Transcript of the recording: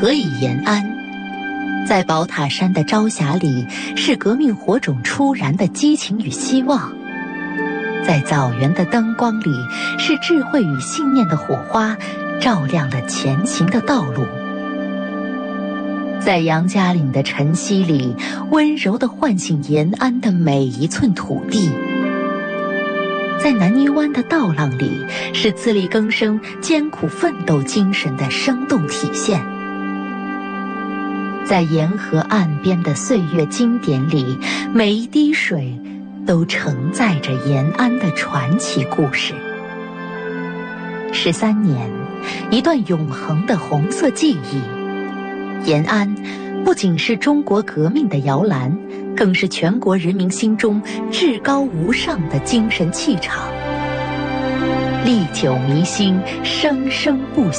何以延安？在宝塔山的朝霞里，是革命火种初燃的激情与希望；在枣园的灯光里，是智慧与信念的火花，照亮了前行的道路；在杨家岭的晨曦里，温柔地唤醒延安的每一寸土地；在南泥湾的道浪里，是自力更生、艰苦奋斗精神的生动体现；在沿河岸边的岁月经典里，每一滴水都承载着延安的传奇故事。13年，一段永恒的红色记忆。延安不仅是中国革命的摇篮，更是全国人民心中至高无上的精神气场，历久弥新，生生不息。